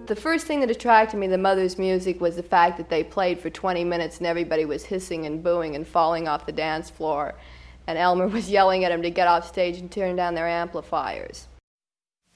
the first thing that attracted me to the Mothers' music was the fact that they played for 20 minutes and everybody was hissing and booing and falling off the dance floor. And Elmer was yelling at them to get off stage and turn down their amplifiers.